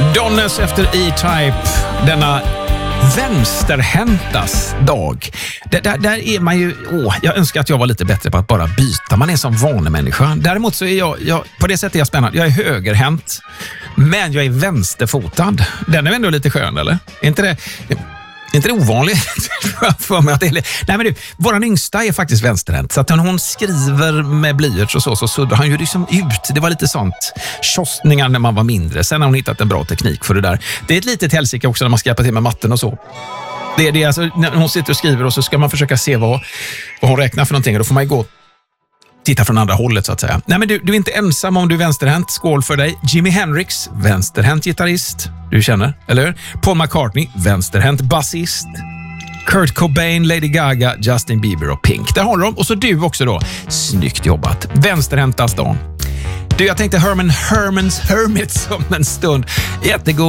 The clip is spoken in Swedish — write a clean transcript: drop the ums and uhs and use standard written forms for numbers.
Donnes efter E-Type, denna vänsterhäntas dag. Där är man ju, jag önskar att jag var lite bättre på att bara byta. Man är som vanemänniska. Däremot så är jag på det sättet är jag spännande. Jag är högerhänt, men jag är vänsterfotad. Den är ändå lite skön, eller? Är inte det ovanligt för mig att det är... Nej, men du, våran yngsta är faktiskt vänsterhänt. Så att när hon skriver med blyerts och så suddar han ju liksom ut. Det var lite sånt tjostningar när man var mindre. Sen har hon hittat en bra teknik för det där. Det är ett litet helsike också när man ska hjälpa till med matten och så. Det är alltså, när hon sitter och skriver och så ska man försöka se vad hon räknar för någonting. Och då får man ju gå titta från andra hållet så att säga. Nej, men du är inte ensam om du är vänsterhänt. Skål för dig. Jimi Hendrix, vänsterhänt gitarrist. Du känner, eller hur? Paul McCartney, vänsterhänt basist. Kurt Cobain, Lady Gaga, Justin Bieber och Pink. Där har de. Och så du också då. Snyggt jobbat. Vänsterhäntas dagen. Du, jag tänkte Herman's Hermits om en stund. Jättegod.